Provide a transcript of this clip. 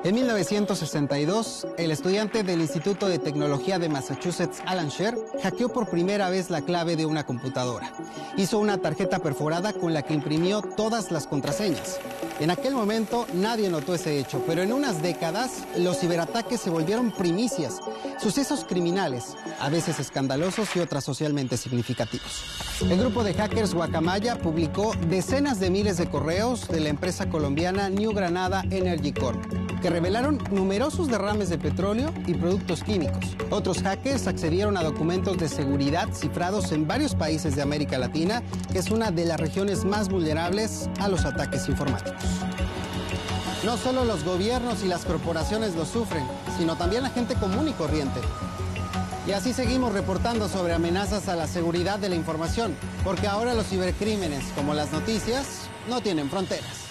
En 1962, el estudiante del Instituto de Tecnología de Massachusetts, Alan Sher, hackeó por primera vez la clave de una computadora. Hizo una tarjeta perforada con la que imprimió todas las contraseñas. En aquel momento nadie notó ese hecho, pero en unas décadas los ciberataques se volvieron primicias, sucesos criminales, a veces escandalosos y otras socialmente significativos. El grupo de hackers Guacamaya publicó decenas de miles de correos de la empresa colombiana New Granada Energy Corp, que revelaron numerosos derrames de petróleo y productos químicos. Otros hackers accedieron a documentos de seguridad cifrados en varios países de América Latina, que es una de las regiones más vulnerables a los ataques informáticos. No solo los gobiernos y las corporaciones lo sufren, sino también la gente común y corriente. Y así seguimos reportando sobre amenazas a la seguridad de la información, porque ahora los cibercrímenes, como las noticias, no tienen fronteras.